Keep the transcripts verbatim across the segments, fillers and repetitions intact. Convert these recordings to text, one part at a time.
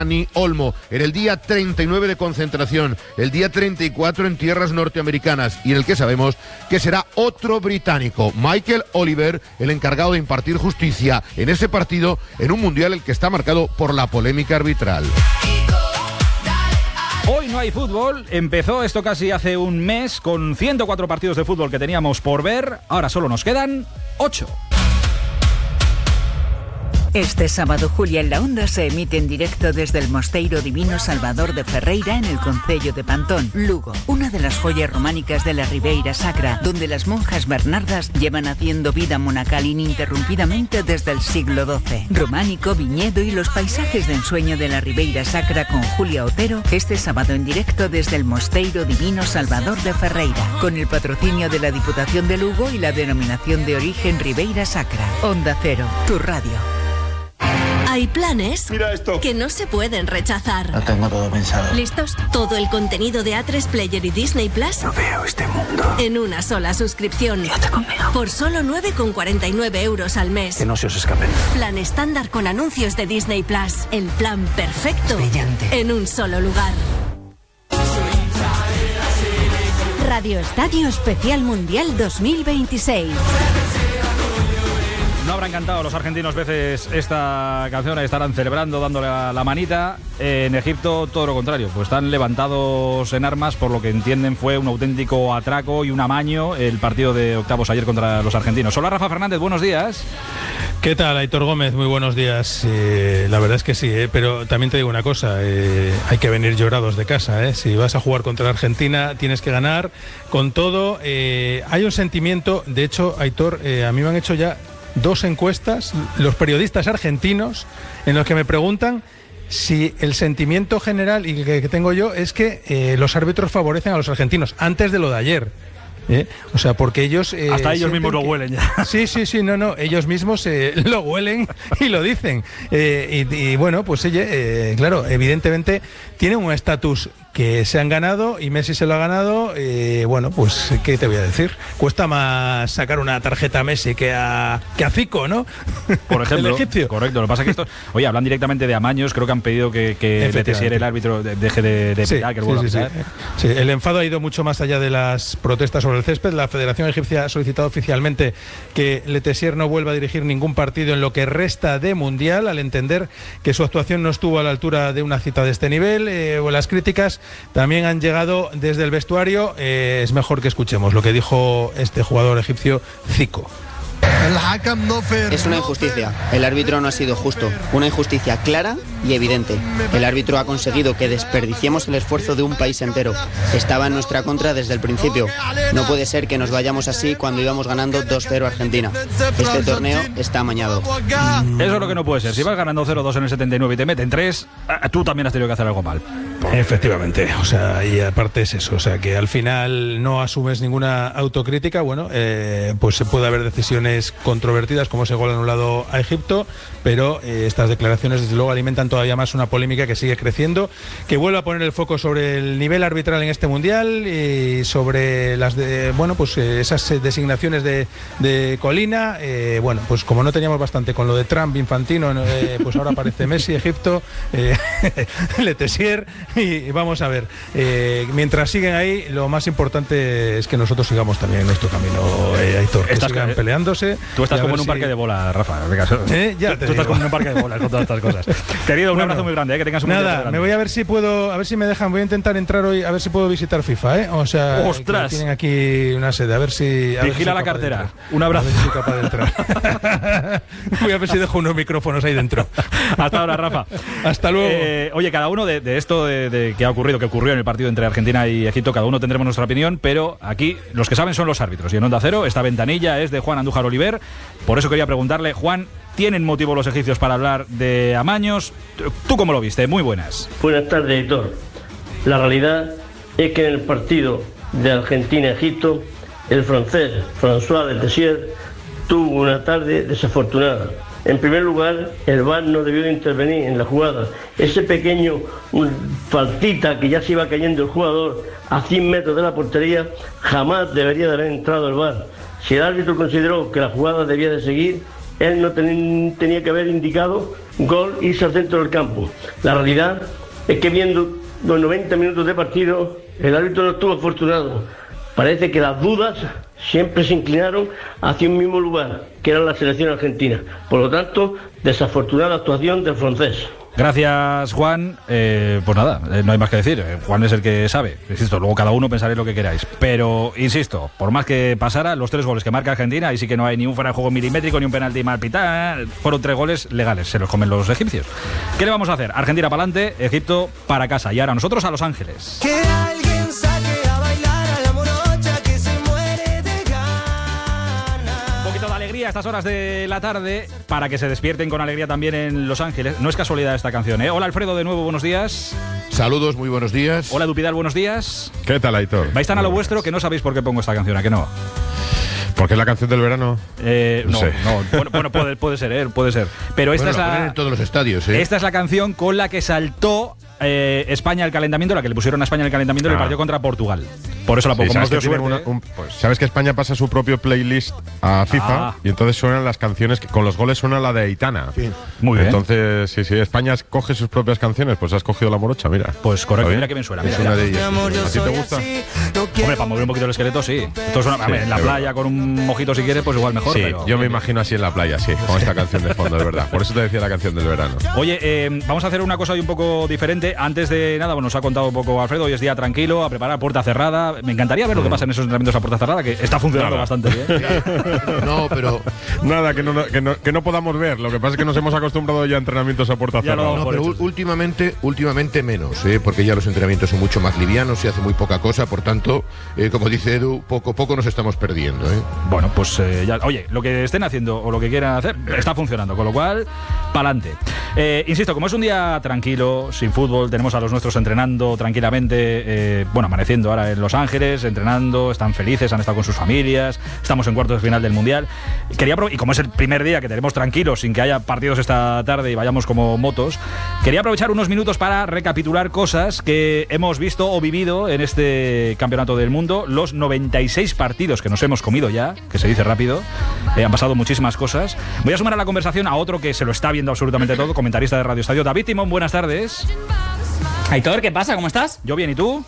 Dani Olmo, en el día treinta y nueve de concentración, el día treinta y cuatro en tierras norteamericanas, y en el que sabemos que será otro británico, Michael Oliver, el encargado de impartir justicia en ese partido, en un mundial el que está marcado por la polémica arbitral. Hoy no hay fútbol, empezó esto casi hace un mes con ciento cuatro partidos de fútbol que teníamos por ver, ahora solo nos quedan ocho. Este sábado, Julia en la Onda se emite en directo desde el Mosteiro Divino Salvador de Ferreira en el concello de Pantón, Lugo, una de las joyas románicas de la Ribeira Sacra, donde las monjas bernardas llevan haciendo vida monacal ininterrumpidamente desde el siglo doce. Románico, viñedo y los paisajes de ensueño de la Ribeira Sacra con Julia Otero, este sábado en directo desde el Mosteiro Divino Salvador de Ferreira, con el patrocinio de la Diputación de Lugo y la denominación de origen Ribeira Sacra. Onda Cero, tu radio. Hay planes Mira esto. que no se pueden rechazar. Lo tengo todo pensado. ¿Listos? Todo el contenido de A tres Player y Disney Plus No veo este mundo. en una sola suscripción. Quédate conmigo. Por solo nueve con cuarenta y nueve euros al mes. Que no se os escapen. Plan estándar con anuncios de Disney Plus. El plan perfecto. Brillante. En un solo lugar. Radio Estadio Especial Mundial dos mil veintiséis. No habrán cantado los argentinos veces esta canción, estarán celebrando, dándole la, la manita. En Egipto todo lo contrario, pues están levantados en armas, por lo que entienden fue un auténtico atraco y un amaño el partido de octavos ayer contra los argentinos. Hola Rafa Fernández, buenos días. ¿Qué tal, Aitor Gómez? Muy buenos días. Eh, la verdad es que sí, eh, pero también te digo una cosa, eh, hay que venir llorados de casa. Eh. Si vas a jugar contra la Argentina, tienes que ganar con todo. Eh, hay un sentimiento, de hecho, Aitor, eh, a mí me han hecho ya dos encuestas, los periodistas argentinos, en los que me preguntan si el sentimiento general y que tengo yo es que eh, los árbitros favorecen a los argentinos, antes de lo de ayer. ¿Eh? O sea, porque ellos... Eh, Hasta ellos mismos lo que... huelen ya. Sí, sí, sí, no, no, ellos mismos eh, lo huelen y lo dicen. Eh, y, y bueno, pues oye, eh, claro, evidentemente tienen un estatus que se han ganado y Messi se lo ha ganado. Eh, bueno, pues, ¿qué te voy a decir? Cuesta más sacar una tarjeta a Messi que a, que a Zico, ¿no? Por ejemplo. El egipcio. Correcto, lo que pasa es que esto... Oye, hablan directamente de amaños, creo que han pedido que, que Letessier, el árbitro, deje de, de sí, pitar, que sí, vuelva sí, a pitar. Sí. Sí, el enfado ha ido mucho más allá de las protestas sobre el césped. La Federación Egipcia ha solicitado oficialmente que Letessier no vuelva a dirigir ningún partido en lo que resta de Mundial, al entender que su actuación no estuvo a la altura de una cita de este nivel. Eh, o las críticas también han llegado desde el vestuario. Eh, es mejor que escuchemos lo que dijo este jugador egipcio, Zico. Es una injusticia. El árbitro no ha sido justo. Una injusticia clara y evidente. El árbitro ha conseguido que desperdiciemos el esfuerzo de un país entero. Estaba en nuestra contra desde el principio. No puede ser que nos vayamos así cuando íbamos ganando dos cero a Argentina. Este torneo está amañado. Eso es lo que no puede ser. Si vas ganando cero dos en el setenta y nueve y te meten tres, tú también has tenido que hacer algo mal. Efectivamente, o sea, y aparte es eso, o sea, que al final no asumes ninguna autocrítica. Bueno, eh, pues se puede haber decisiones controvertidas como ese gol anulado a Egipto, pero eh, estas declaraciones desde luego alimentan todavía más una polémica que sigue creciendo, que vuelve a poner el foco sobre el nivel arbitral en este mundial y sobre las de, bueno, pues eh, esas designaciones de, de Colina. Eh, bueno, pues como no teníamos bastante con lo de Trump, Infantino, eh, pues ahora aparece Messi, Egipto, eh, Letessier. Y vamos a ver, eh, mientras siguen ahí, lo más importante es que nosotros sigamos también en nuestro camino, eh, Aitor, que estás, sigan peleándose. Tú estás como en un si... parque de bola, Rafa. ¿Eh? Ya te tú digo. estás como en un parque de bola con todas estas cosas. Querido, un bueno, abrazo muy grande, ¿eh? Que tengas un nada, me voy a ver si puedo, a ver si me dejan, voy a intentar entrar hoy, a ver si puedo visitar FIFA, ¿eh? O sea, ¡ostras! Tienen aquí una sede, a ver si... A Vigila ver si la cartera. De Un abrazo. A ver si soy capaz de entrar. Voy a ver si dejo unos micrófonos ahí dentro. Hasta ahora, Rafa. Hasta luego. Eh, oye, cada uno de, de esto de, de que ha ocurrido, que ocurrió en el partido entre Argentina y Egipto, cada uno tendremos nuestra opinión, pero aquí los que saben son los árbitros. Y en Onda Cero, esta ventanilla es de Juan Andújar Oliver. Por eso quería preguntarle, Juan, ¿tienen motivo los egipcios para hablar de amaños? ¿Tú cómo lo viste? Muy buenas. Buenas tardes, editor. La realidad es que en el partido de Argentina-Egipto, el francés François Letessier tuvo una tarde desafortunada. En primer lugar, el V A R no debió de intervenir en la jugada. Ese pequeño faltita que ya se iba cayendo el jugador a cien metros de la portería, jamás debería de haber entrado el V A R. Si el árbitro consideró que la jugada debía de seguir, él no ten, tenía que haber indicado gol, irse al centro del campo. La realidad es que viendo los noventa minutos de partido, el árbitro no estuvo afortunado. Parece que las dudas siempre se inclinaron hacia un mismo lugar, que era la selección argentina. Por lo tanto, desafortunada actuación del francés. Gracias, Juan. Eh, pues nada, eh, no hay más que decir. Eh, Juan es el que sabe. Insisto, luego cada uno pensaréis lo que queráis. Pero, insisto, por más que pasara, los tres goles que marca Argentina, ahí sí que no hay ni un fuera de juego milimétrico, ni un penalti mal pitado, fueron tres goles legales. Se los comen los egipcios. ¿Qué le vamos a hacer? Argentina para adelante, Egipto para casa. Y ahora nosotros a Los Ángeles. Que alguien saque a bailar a la morocha que se muere de ganas. Un poquito de alegría a estas horas de la tarde para que se despierten con alegría también en Los Ángeles. No es casualidad esta canción, ¿eh? Hola, Alfredo, de nuevo, buenos días. Saludos, muy buenos días. Hola, Dupidal, buenos días. ¿Qué tal, Aitor? Vais tan a lo vuestro que no sabéis por qué pongo esta canción, ¿a que no? ¿Porque es la canción del verano? Eh, no, no, sé. no. Bueno, bueno puede, puede ser, ¿eh? Puede ser. Pero esta bueno, es la... ponen en todos los estadios, ¿eh? Esta es la canción con la que saltó eh, España el calentamiento, la que le pusieron a España el calentamiento en Ah. el partido contra Portugal. Por eso la pongo. Sí, Como ¿sabes, nos que dio tienen suerte, una- un- pues, ¿sabes que España pasa su propio playlist a FIFA? Ah. Y entonces suenan las canciones, que con los goles suena la de Aitana. Sí. Muy bien. Entonces, sí, sí, España coge sus propias canciones, pues has cogido la morocha, mira. Pues correcto, ¿Está mira bien? que bien suena. Es Mira, una mira. de ellas. ¿A ti te gusta? Hombre, para mover un poquito el esqueleto, sí. Esto suena, a Sí, ver, en la es playa verdad. con un mojito si quieres, pues igual mejor. Sí, pero- yo me imagino así en la playa, sí, con esta canción de fondo, es verdad. Por eso te decía la canción del verano. Oye, eh, vamos a hacer una cosa hoy un poco diferente. Antes de nada, bueno, nos ha contado un poco Alfredo, hoy es día tranquilo, a preparar puerta cerrada. Me encantaría ver lo que pasa en esos entrenamientos a puerta cerrada, que está funcionando Nada. bastante bien. No, pero, Nada, que no, que, no, que no podamos ver. Lo que pasa es que nos hemos acostumbrado ya a entrenamientos a puerta Ya lo cerrada. damos no, por pero hecho. ú- últimamente, últimamente menos, ¿eh? Porque ya los entrenamientos son mucho más livianos, se hace muy poca cosa, por tanto, eh, como dice Edu, poco a poco nos estamos perdiendo, ¿eh? Bueno, pues eh, ya, oye, lo que estén haciendo o lo que quieran hacer está funcionando, con lo cual, pa'lante. Eh, insisto, como es un día tranquilo, sin fútbol, tenemos a los nuestros entrenando tranquilamente, eh, bueno, amaneciendo ahora en Los Ángeles, entrenando, están felices, han estado con sus familias, estamos en cuartos de final del Mundial. Quería apro- y como es el primer día que tenemos tranquilos, sin que haya partidos esta tarde y vayamos como motos, quería aprovechar unos minutos para recapitular cosas que hemos visto o vivido en este Campeonato del Mundo, los noventa y seis partidos que nos hemos comido ya, que se dice rápido, eh, han pasado muchísimas cosas. Voy a sumar a la conversación a otro que se lo está viendo absolutamente todo, comentarista de Radio Estadio, David Timón, buenas tardes. Aitor, ¿qué pasa? ¿Cómo estás? Yo bien, ¿y tú?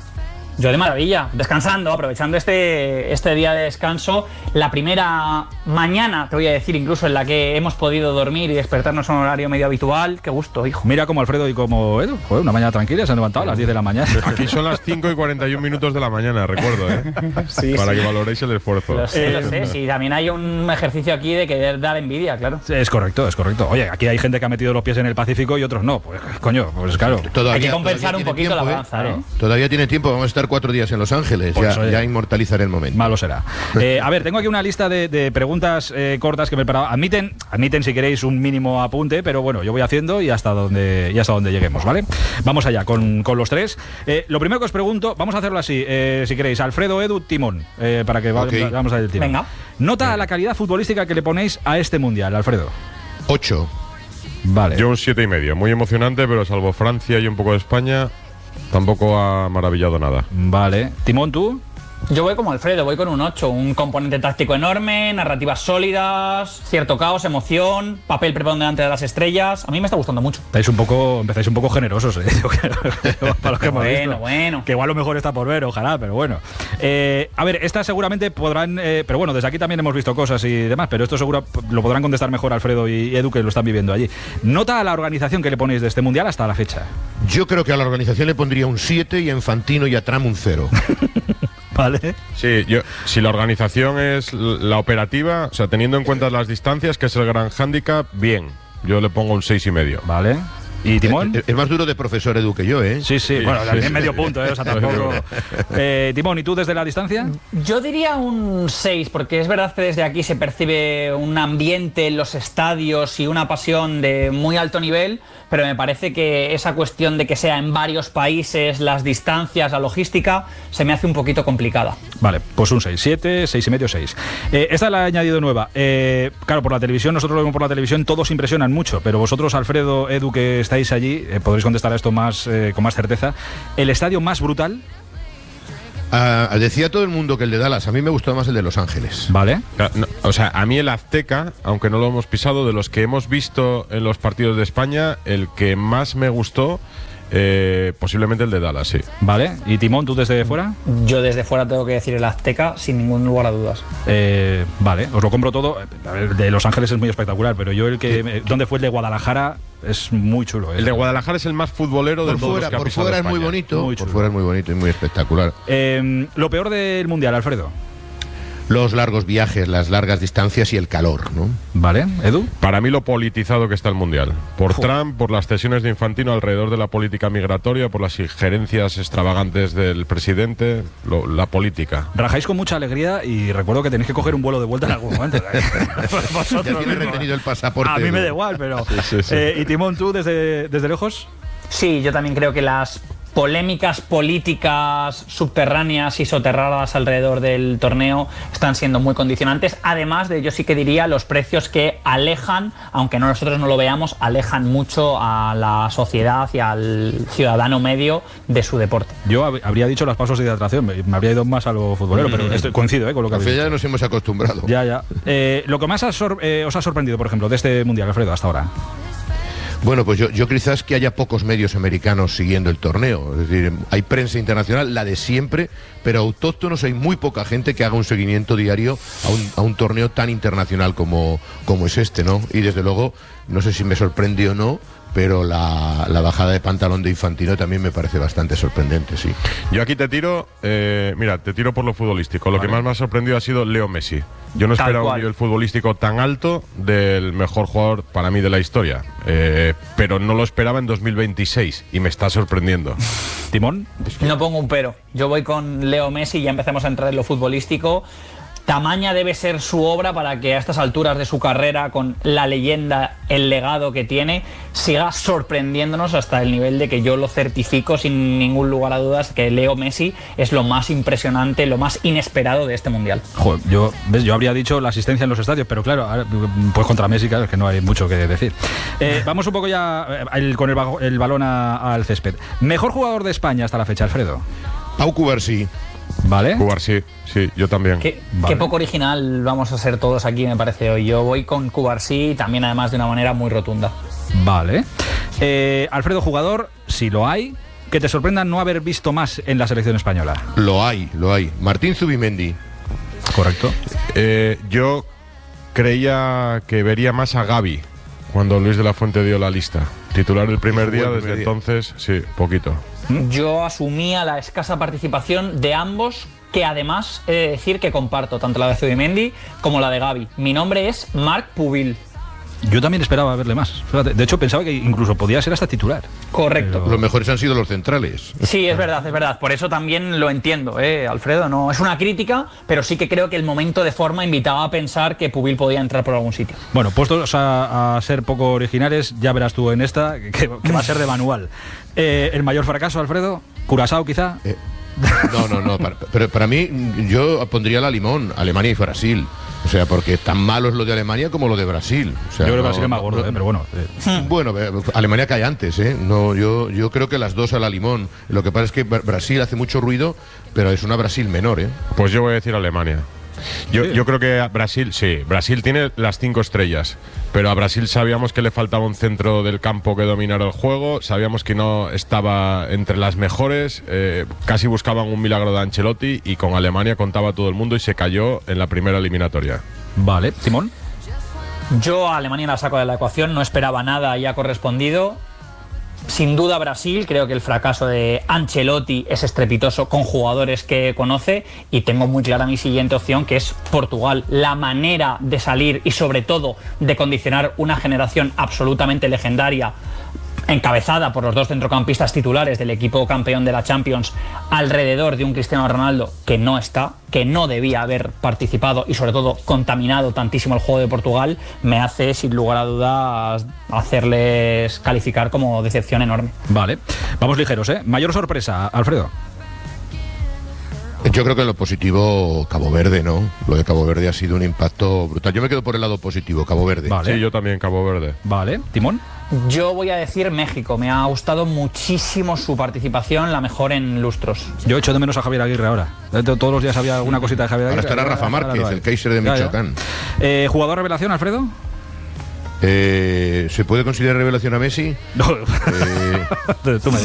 Yo de maravilla, descansando, aprovechando este, este día de descanso. La primera mañana, te voy a decir, incluso en la que hemos podido dormir y despertarnos a un horario medio habitual. Qué gusto, hijo. Mira como Alfredo y como Edu, joder, una mañana tranquila, se han levantado a las diez de la mañana. Aquí son las cinco y cuarenta y un minutos de la mañana, recuerdo, ¿eh? Sí, Para sí. que valoréis el esfuerzo. Lo sé, lo Eh, sé. Sí, también hay un ejercicio aquí de querer dar envidia, claro. Es correcto, es correcto. Oye, aquí hay gente que ha metido los pies en el Pacífico y otros no. Pues coño, pues claro. Todavía, Hay que compensar todavía un tiene poquito la tiempo, ¿eh? balanza, ¿eh? Todavía tiene tiempo, vamos a estar cuatro días en Los Ángeles, Por ya, eso, oye. ya inmortalizaré el momento. Malo será. Eh, a ver, tengo aquí una lista de, de preguntas eh, cortas que me he preparado. Admiten, admiten si queréis un mínimo apunte, pero bueno, yo voy haciendo y hasta donde, y hasta donde lleguemos, ¿vale? Vamos allá con, con los tres. Eh, lo primero que os pregunto, vamos a hacerlo así, eh, si queréis, Alfredo, Edu, Timón, eh, para que va- Ok. vamos a ir el timón. Venga. Nota a la calidad futbolística que le ponéis a este mundial, Alfredo. Ocho. Vale. Yo un siete y medio. Muy emocionante, pero salvo Francia y un poco de España, tampoco ha maravillado nada. Vale. Timón, ¿tú? Yo voy como Alfredo, voy con un ocho, un componente táctico enorme, narrativas sólidas, cierto caos, emoción, papel preponderante de las estrellas. A mí me está gustando mucho. Estáis un poco, empezáis un poco generosos, ¿eh? Yo creo, para los que hemos Bueno, visto. bueno. Que igual lo mejor está por ver, ojalá, pero bueno. Eh, a ver, estas seguramente podrán, eh, pero bueno, desde aquí también hemos visto cosas y demás, pero esto seguro lo podrán contestar mejor Alfredo y Edu, que lo están viviendo allí. Nota a la organización que le ponéis de este mundial hasta la fecha. Yo creo que a la organización le pondría un siete y a Infantino y a Trump un cero. Vale. Sí, yo, si la organización es l- la operativa, o sea, teniendo en cuenta las distancias, que es el gran hándicap, bien. Yo le pongo un seis y medio. Vale. ¿Y Timón? Es, es más duro de profesor Edu que yo, ¿eh? Sí, sí, Sí, bueno, sí, también sí. medio punto, ¿eh? O sea, tampoco. Eh, Timón, ¿y tú desde la distancia? Yo diría un seis, porque es verdad que desde aquí se percibe un ambiente en los estadios y una pasión de muy alto nivel, pero me parece que esa cuestión de que sea en varios países, las distancias, la logística, se me hace un poquito complicada. Vale, pues un seis, siete, seis y medio, seis. Eh, esta la he añadido nueva. Eh, claro, por la televisión, nosotros lo vemos por la televisión, todos impresionan mucho, pero vosotros, Alfredo, Edu, que estáis allí, eh, podréis contestar a esto más, eh, con más certeza. ¿El estadio más brutal? Uh, decía todo el mundo que el de Dallas, a mí me gustó más el de Los Ángeles. Vale. No, o sea, a mí el Azteca, aunque no lo hemos pisado, de los que hemos visto en los partidos de España, el que más me gustó, eh, posiblemente el de Dallas, sí. Vale. ¿Y Timón, tú desde fuera? Yo desde fuera tengo que decir el Azteca sin ningún lugar a dudas. Eh, vale, os lo compro todo. A ver, el de Los Ángeles es muy espectacular, pero yo el que... Eh, ¿Dónde fue el de Guadalajara? Es muy chulo. ¿eh? El de Guadalajara es el más futbolero de todos los que ha Por pisado fuera es España. muy bonito, Muy por chulo. fuera es muy bonito y muy espectacular. Eh, lo peor del Mundial, Alfredo. Los largos viajes, las largas distancias y el calor, ¿no? Vale, Edu. Para mí lo politizado que está el Mundial. Por Uf. Trump, por las cesiones de Infantino alrededor de la política migratoria, por las injerencias extravagantes del presidente, lo, la política. Rajáis con mucha alegría y recuerdo que tenéis que coger un vuelo de vuelta en algún momento. Ya tiene retenido el pasaporte. A mí me da igual, pero... Sí, sí, sí. Eh, ¿Y Timón, tú desde, desde lejos? Sí, yo también creo que las polémicas políticas subterráneas y soterradas alrededor del torneo están siendo muy condicionantes, además de, yo sí que diría, los precios que alejan, aunque no nosotros no lo veamos, alejan mucho a la sociedad y al ciudadano medio de su deporte. Yo hab habría dicho las pausas de hidratación, me, me habría ido más a lo futbolero, mm. pero estoy, coincido eh, con lo que habéis dicho. Ya nos hemos acostumbrado. Ya, ya. Eh, lo que más ha eh, os ha sorprendido, por ejemplo, de este Mundial, Alfredo, hasta ahora. Bueno, pues yo, yo quizás que haya pocos medios americanos siguiendo el torneo. Es decir, hay prensa internacional, la de siempre, pero autóctonos hay muy poca gente que haga un seguimiento diario a un, a un torneo tan internacional como, como es este, ¿no? Y desde luego, no sé si me sorprende o no, pero la, la bajada de pantalón de Infantino también me parece bastante sorprendente, sí. Yo aquí te tiro, eh, mira, te tiro por lo futbolístico. Lo vale. que más me ha sorprendido ha sido Leo Messi. Yo no Tal esperaba cual. un nivel futbolístico tan alto del mejor jugador para mí de la historia, eh, pero no lo esperaba en dos mil veintiséis y me está sorprendiendo. ¿Timón? No pongo un pero. Yo voy con Leo Messi y ya empezamos a entrar en lo futbolístico. Tamaña debe ser su obra para que a estas alturas de su carrera, con la leyenda, el legado que tiene, siga sorprendiéndonos hasta el nivel de que yo lo certifico sin ningún lugar a dudas que Leo Messi es lo más impresionante, lo más inesperado de este Mundial. Joder, yo, ¿ves? yo habría dicho la asistencia en los estadios, pero claro, pues contra Messi, claro, es que no hay mucho que decir. Eh, vamos un poco ya el, con el, el balón a, al césped. Mejor jugador de España hasta la fecha, Alfredo. Pau Cubarsí. ¿Vale? Cubarsí, sí, yo también. Qué, vale. qué poco original vamos a ser todos aquí, me parece hoy. Yo voy con Cubarsí también, además, de una manera muy rotunda. Vale. Eh, Alfredo, jugador, si lo hay, que te sorprenda no haber visto más en la selección española. Lo hay, lo hay. Martín Zubimendi. Correcto. Eh, yo creía que vería más a Gavi cuando Luis de la Fuente dio la lista. Titular el primer día, desde día. entonces, sí, poquito. Yo asumía la escasa participación de ambos, que además he de decir que comparto tanto la de Zubimendi como la de Gavi. Mi nombre es Marc Pubil. Yo también esperaba verle más. Fíjate, de hecho, pensaba que incluso podía ser hasta titular. Correcto. Pero... Los mejores han sido los centrales. Sí, es verdad, es verdad. Por eso también lo entiendo, ¿eh, Alfredo? No es una crítica, pero sí que creo que el momento de forma invitaba a pensar que Pubil podía entrar por algún sitio. Bueno, puestos a, a ser poco originales, ya verás tú en esta, que, que va a ser de manual. Eh, ¿El mayor fracaso, Alfredo? ¿Curazao, quizá? Eh, no, no, no. Para, pero para mí, yo pondría la limón, Alemania y Brasil. O sea, porque tan malo es lo de Alemania como lo de Brasil. O sea, yo creo que no, Brasil es más gordo, no, ¿eh? Pero bueno. Eh. Bueno, Alemania cae antes, ¿eh? No, yo, yo creo que las dos a la limón. Lo que pasa es que Brasil hace mucho ruido, pero es una Brasil menor, ¿eh? Pues yo voy a decir Alemania. Yo, yo creo que a Brasil, sí, Brasil tiene las cinco estrellas, pero a Brasil sabíamos que le faltaba un centro del campo que dominara el juego, sabíamos que no estaba entre las mejores, eh, casi buscaban un milagro de Ancelotti y con Alemania contaba todo el mundo y se cayó en la primera eliminatoria. Vale, Simón. Yo a Alemania la saco de la ecuación, no esperaba nada y ha correspondido. Sin duda Brasil, creo que el fracaso de Ancelotti es estrepitoso con jugadores que conoce y tengo muy clara mi siguiente opción, que es Portugal. La manera de salir y sobre todo de condicionar una generación absolutamente legendaria, encabezada por los dos centrocampistas titulares del equipo campeón de la Champions, alrededor de un Cristiano Ronaldo que no está, que no debía haber participado y sobre todo contaminado tantísimo el juego de Portugal, me hace sin lugar a dudas hacerles calificar como decepción enorme. Vale, vamos ligeros, ¿eh? Mayor sorpresa, Alfredo. Yo creo que en lo positivo, Cabo Verde, ¿no? Lo de Cabo Verde ha sido un impacto brutal. Yo me quedo por el lado positivo, Cabo Verde. Vale. Sí, yo también, Cabo Verde. Vale, Timón. Yo voy a decir México. Me ha gustado muchísimo su participación, la mejor en lustros. Yo echo de menos a Javier Aguirre ahora. Todos los días había alguna cosita de Javier Ahora Aguirre. estará Rafa Márquez, el Kaiser de Michoacán. Eh, ¿Jugador revelación, Alfredo? Eh, ¿Se puede considerar revelación a Messi? No. Eh, Tú me